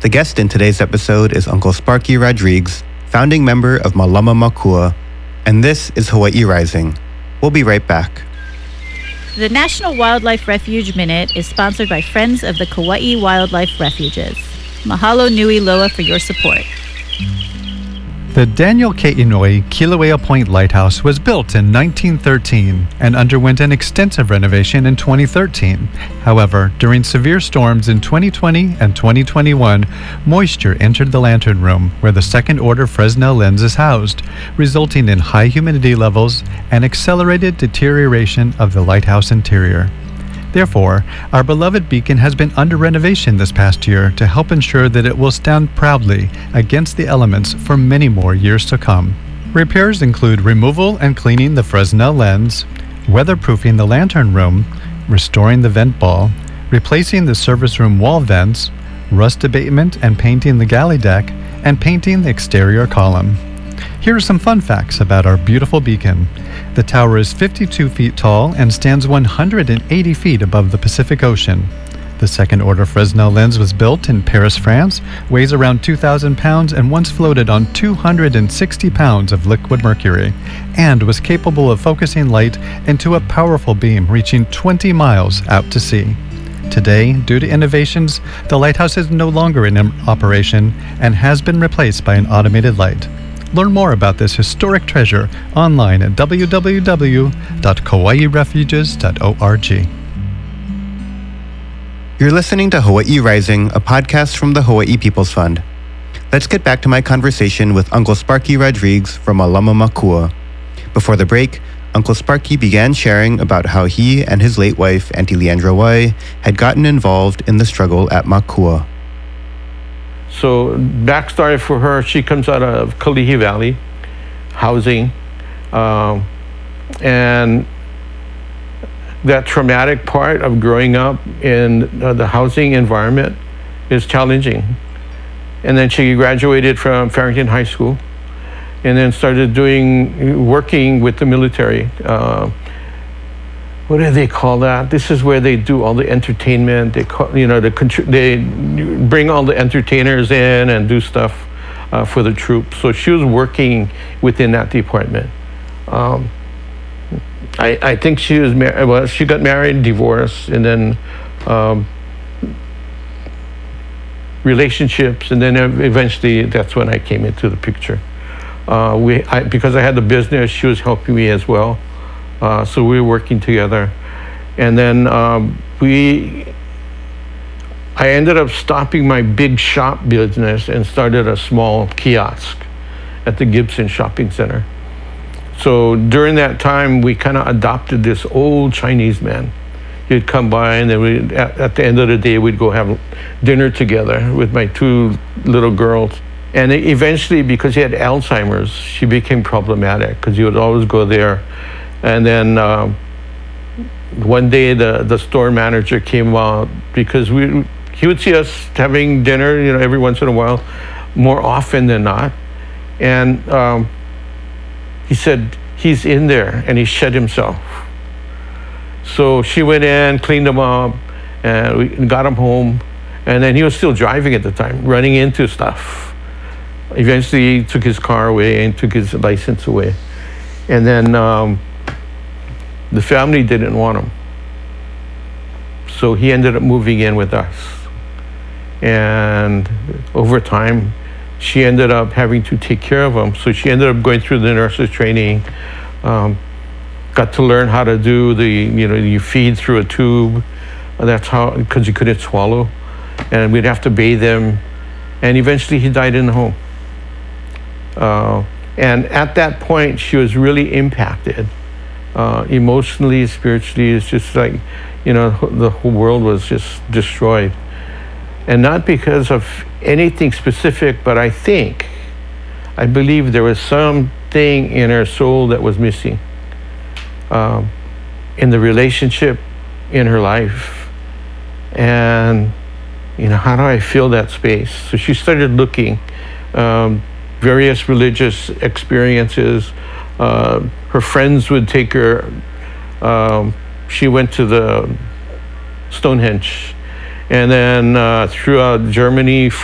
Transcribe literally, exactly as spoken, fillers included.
The guest in today's episode is Uncle Sparky Rodrigues, founding member of Malama Makua, and this is Hawaii Rising. We'll be right back. The National Wildlife Refuge Minute is sponsored by Friends of the Kauai Wildlife Refuges. Mahalo nui loa for your support. The Daniel K. Inouye Kilauea Point Lighthouse was built in nineteen thirteen and underwent an extensive renovation in twenty thirteen. However, during severe storms in twenty twenty and twenty twenty-one, moisture entered the lantern room where the second-order Fresnel lens is housed, resulting in high humidity levels and accelerated deterioration of the lighthouse interior. Therefore, our beloved beacon has been under renovation this past year to help ensure that it will stand proudly against the elements for many more years to come. Repairs include removal and cleaning the Fresnel lens, weatherproofing the lantern room, restoring the vent ball, replacing the service room wall vents, rust abatement and painting the galley deck, and painting the exterior column. Here are some fun facts about our beautiful beacon. The tower is fifty-two feet tall and stands one hundred eighty feet above the Pacific Ocean. The second-order Fresnel lens was built in Paris, France, weighs around two thousand pounds, and once floated on two hundred sixty pounds of liquid mercury, and was capable of focusing light into a powerful beam reaching twenty miles out to sea. Today, due to innovations, the lighthouse is no longer in operation and has been replaced by an automated light. Learn more about this historic treasure online at w w w dot kauai refuges dot org. You're listening to Hawaii Rising, a podcast from the Hawaii People's Fund. Let's get back to my conversation with Uncle Sparky Rodrigues from Malama Makua. Before the break, Uncle Sparky began sharing about how he and his late wife, Auntie Leandra Wai, had gotten involved in the struggle at Makua. So backstory for her, she comes out of Kalihi Valley, housing, um, and that traumatic part of growing up in uh, the housing environment is challenging. And then she graduated from Farrington High School and then started doing, working with the military. Uh, what do they call that? This is where they do all the entertainment. They call, you know, the, they bring all the entertainers in and do stuff uh, for the troops. So she was working within that department. Um, I, I think she was married, well, she got married, divorced, and then um, relationships, and then eventually that's when I came into the picture. Uh, we, I, because I had the business, she was helping me as well. Uh, so we were working together. And then um, we, I ended up stopping my big shop business and started a small kiosk at the Gibson Shopping Center. So during that time, we kind of adopted this old Chinese man. He'd come by, and then we, at, at the end of the day, we'd go have dinner together with my two little girls. And eventually, because he had Alzheimer's, she became problematic because he would always go there. And then uh, one day, the, the store manager came out because we he would see us having dinner, you know, every once in a while, more often than not. And um, he said, he's in there, and he shut himself. So she went in, cleaned him up, and we got him home. And then he was still driving at the time, running into stuff. Eventually, he took his car away and took his license away. And then um, the family didn't want him. So he ended up moving in with us. And over time, she ended up having to take care of him. So she ended up going through the nurse's training, um, got to learn how to do the, you know, you feed through a tube. That's how, because he couldn't swallow. And we'd have to bathe him. And eventually he died in the home. Uh, and at that point, she was really impacted. Uh, emotionally, spiritually, it's just like, you know, the whole world was just destroyed. And not because of anything specific, but I think, I believe there was something in her soul that was missing. Um, in the relationship, in her life. And, you know, how do I fill that space? So she started looking, um, various religious experiences. Uh, her friends would take her, um, she went to the Stonehenge, and then uh, throughout Germany,